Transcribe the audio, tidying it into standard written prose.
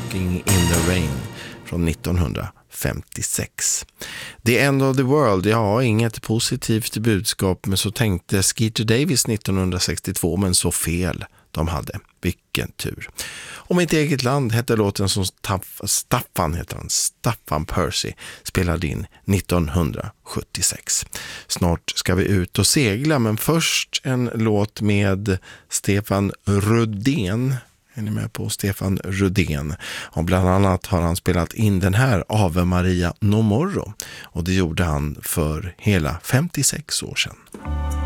Walking in the Rain från 1956. The End of the World, ja, inget positivt budskap, men så tänkte Skeeter Davis 1962, men så fel de hade. Vilken tur. Och Mitt eget land hette låten som Staffan Percy spelade in 1976. Snart ska vi ut och segla, men först en låt med Stefan Rudén. Är ni med på Stefan Rudén? Och bland annat har han spelat in den här Ave Maria No Morro. Och det gjorde han för hela 56 år sedan.